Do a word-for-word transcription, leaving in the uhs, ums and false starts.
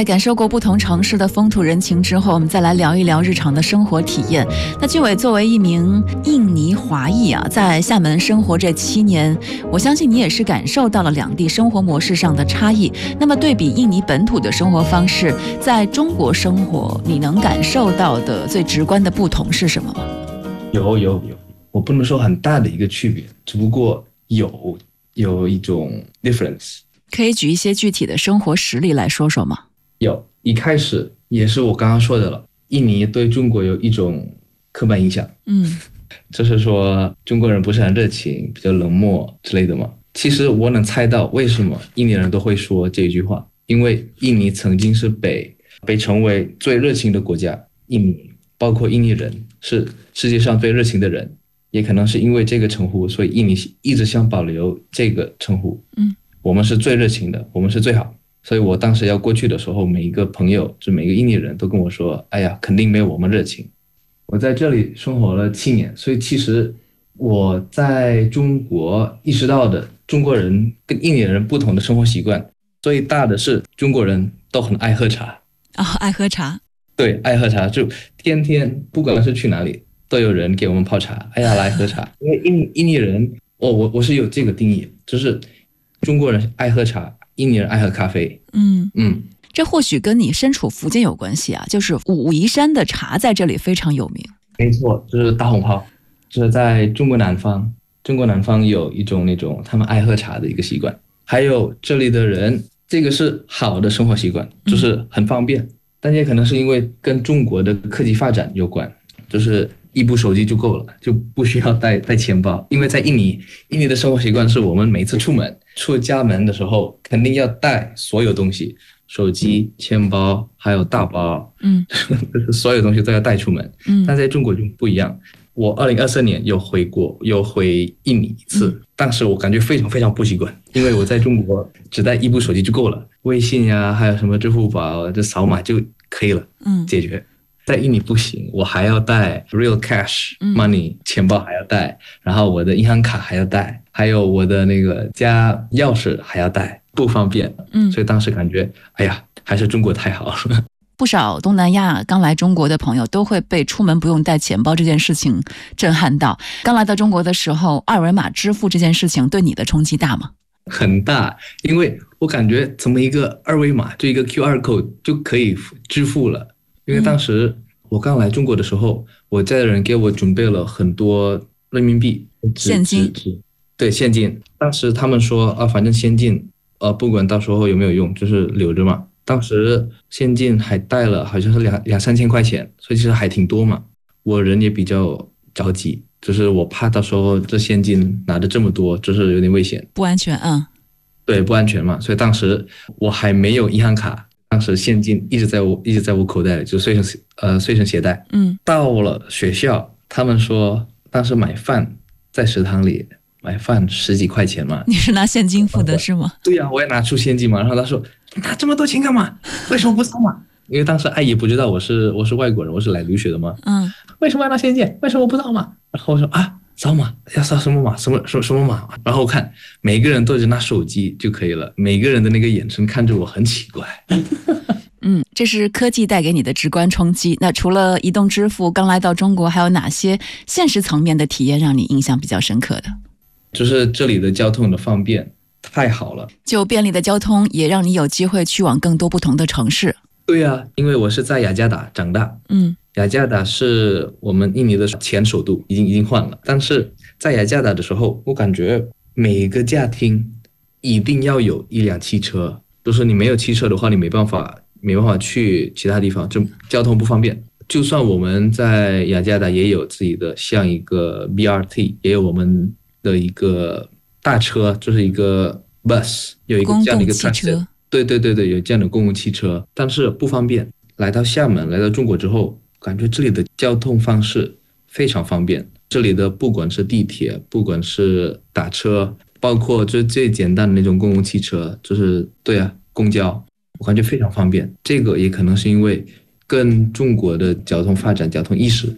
在感受过不同城市的风土人情之后，我们再来聊一聊日常的生活体验。那俊伟作为一名印尼华裔啊，在厦门生活这七年，我相信你也是感受到了两地生活模式上的差异。那么对比印尼本土的生活方式，在中国生活，你能感受到的最直观的不同是什么吗？ 有有有，我不能说很大的一个区别，只不过有有一种 difference。 可以举一些具体的生活实例来说说吗？ 有，一开始也是我刚刚说的了，印尼对中国有一种刻板印象， 嗯， 就是说中国人不是很热情，比较冷漠之类的嘛。其实我能猜到为什么印尼人都会说这句话，因为印尼曾经是被被称为最热情的国家，印尼包括印尼人是世界上最热情的人，也可能是因为这个称呼，所以印尼一直想保留这个称呼。 嗯， 我们是最热情的，我们是最好。所以我当时要过去的时候，每一个朋友，就每个印尼人都跟我说，哎呀，肯定没有我们热情。我在这里生活了七年，所以其实我在中国意识到的中国人跟印尼人不同的生活习惯，最大的是中国人都很爱喝茶。 哦，爱喝茶。 对，爱喝茶，就天天不管是去哪里，都有人给我们泡茶，哎呀，来喝茶。因为印印尼人，哦，我我是有这个定义，就是中国人爱喝茶，印尼人爱喝咖啡。 嗯嗯， 这或许跟你身处福建有关系啊，就是武夷山的茶在这里非常有名。 没错，就是大红袍，就是在中国南方，中国南方有一种那种他们爱喝茶的一个习惯，还有这里的人，这个是好的生活习惯，就是很方便。嗯，但也可能是因为跟中国的科技发展有关，就是一部手机就够了，就不需要带带钱包。因为在印尼，印尼的生活习惯是我们每次出门出家门的时候，肯定要带所有东西，手机、钱包，还有大包， 嗯， 所有东西都要带出门。 嗯， 但在中国就不一样。我二零二三年有回国，有回印尼一次，嗯，当时我感觉非常非常不习惯，因为我在中国只带一部手机就够了，微信呀，还有什么支付宝，这扫码就可以了，嗯，解决。在印尼不行，我还要带 real cash money，嗯，钱包还要带，然后我的银行卡还要带，还有我的那个家钥匙还要带，不方便。嗯，所以当时感觉，哎呀，还是中国太好了。 不少东南亚刚来中国的朋友都会被出门不用带钱包这件事情震撼到。刚来到中国的时候，二维码支付这件事情对你的冲击大吗？ 很大，因为我感觉怎么一个二维码，就一个 Q R code 就可以支付了。因为当时我刚来中国的时候，我家的人给我准备了很多人民币现金， 对，现金。当时他们说啊，反正现金，呃，不管到时候有没有用，就是留着嘛。当时现金还带了好像是两两三千块钱，所以其实还挺多嘛。我人也比较着急，就是我怕到时候这现金拿的这么多，就是有点危险， 不安全。嗯， 对，不安全嘛。所以当时我还没有银行卡，当时现金一直在我一直在我口袋里，就随身呃随身携带。嗯，到了学校，他们说当时买饭在食堂里买饭十几块钱嘛。 你是拿现金付的是吗？ 对呀，我也拿出现金嘛。然后他说拿这么多钱干嘛？为什么不扫码？因为当时阿姨不知道我是我是外国人，我是来留学的嘛。嗯，为什么要拿现金？为什么不扫码？然后我说啊，扫码要扫什么码？什么什么什么码？然后我看每个人都是拿手机就可以了，每个人的那个眼神看着我很奇怪。 嗯，这是科技带给你的直观冲击。那除了移动支付，刚来到中国还有哪些现实层面的体验让你印象比较深刻的？ 就是这里的交通的方便太好了， 就便利的交通也让你有机会去往更多不同的城市。 对啊，因为我是在雅加达长大，嗯，雅加达是我们印尼的前首都，已经已经换了。但是在雅加达的时候，我感觉每个家庭一定要有一辆汽车，就是你没有汽车的话，你没办法没办法去其他地方，就交通不方便。就算我们在雅加达也有自己的像一个 B R T， 也有我们的一个大车，就是一个 bus， 有一个这样的一个 transit， 对对对对，有这样的公共汽车，但是不方便。来到厦门，来到中国之后，感觉这里的交通方式非常方便。这里的不管是地铁，不管是打车，包括就最简单的那种公共汽车，就是对啊，公交，我感觉非常方便。这个也可能是因为跟中国的交通发展、交通意识